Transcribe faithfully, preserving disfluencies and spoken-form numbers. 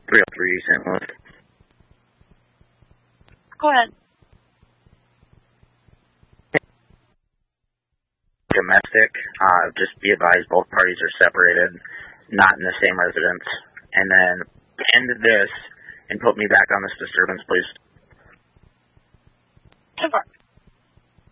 three oh three Saint Louis. Go ahead. Domestic. Uh, just be advised both parties are separated, not in the same residence. And then end this and put me back on this disturbance, please. ten four.